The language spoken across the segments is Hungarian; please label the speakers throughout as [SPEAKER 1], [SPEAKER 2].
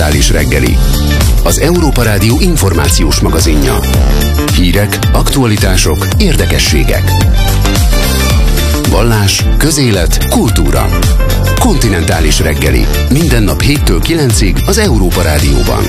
[SPEAKER 1] Kontinentális reggeli. Az Európa Rádió információs magazinja. Hírek, aktualitások, érdekességek. Vallás, közélet, kultúra. Kontinentális reggeli. Minden nap 7-től 9-ig az Európa Rádióban.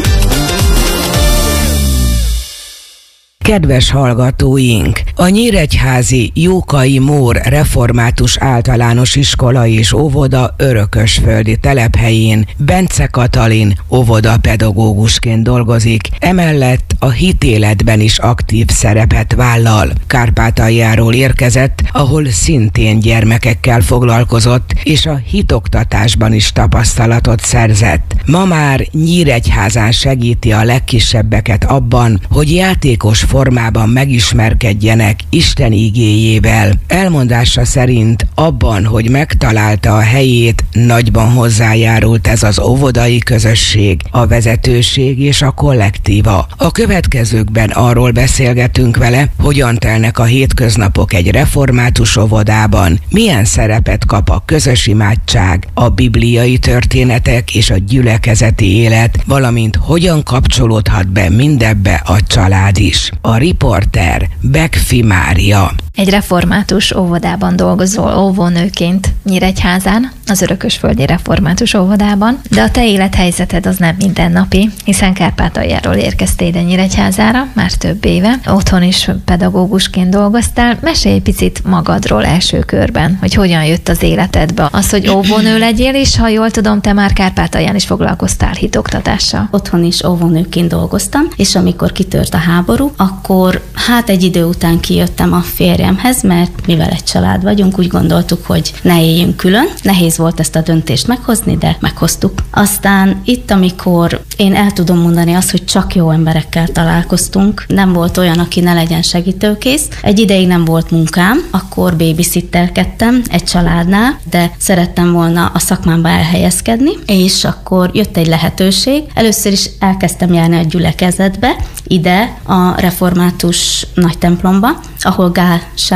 [SPEAKER 2] Kedves hallgatóink! A nyíregyházi Jókai Mór Református Általános Iskola és Óvoda örökösföldi telephelyén Bence Katalin óvodapedagógusként dolgozik, emellett a hitéletben is aktív szerepet vállal. Kárpátaljáról érkezett, ahol szintén gyermekekkel foglalkozott, és a hitoktatásban is tapasztalatot szerzett. Ma már Nyíregyházán segíti a legkisebbeket abban, hogy játékos formában megismerkedjenek Isten igéjével. Elmondása szerint abban, hogy megtalálta a helyét, nagyban hozzájárult ez az óvodai közösség, a vezetőség és a kollektíva. A következőkben arról beszélgetünk vele, hogyan telnek a hétköznapok egy református óvodában, milyen szerepet kap a közös imádság, a bibliai történetek és a gyülekezeti élet, valamint hogyan kapcsolódhat be mindebbe a család is. A riporter Bekfi Mária.
[SPEAKER 3] Egy református óvodában dolgozol óvónőként Nyíregyházán, az Örökösföldi Református Óvodában, de a te élethelyzeted az nem mindennapi, hiszen Kárpátaljáról érkeztél ide Nyíregyházára már több éve, otthon is pedagógusként dolgoztál. Mesélj egy picit magadról első körben, hogy hogyan jött az életedbe az, hogy óvónő legyél, és ha jól tudom, te már Kárpátalján is foglalkoztál hitoktatással.
[SPEAKER 4] Otthon is óvónőként dolgoztam, és amikor kitört a háború, akkor egy idő után kijöttem a férjemhez, mert mivel egy család vagyunk, úgy gondoltuk, hogy ne éljünk külön. Nehéz volt ezt a döntést meghozni, de meghoztuk. Aztán itt, amikor én el tudom mondani azt, hogy csak jó emberekkel találkoztunk, nem volt olyan, aki ne legyen segítőkész. Egy ideig nem volt munkám, akkor babysitterkedtem egy családnál, de szerettem volna a szakmámba elhelyezkedni, és akkor jött egy lehetőség. Először is elkezdtem járni a gyülekezetbe, ide a református nagy templomba, ahol Gál